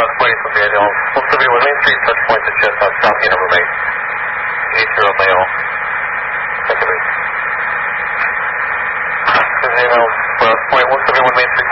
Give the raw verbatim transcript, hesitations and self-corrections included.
Square from Viejo. one seventy-one Main Street, touch point at just on South Hanover Main. eight zero Mayo. Second base. Zero, uh, point one seventy-one Main Street.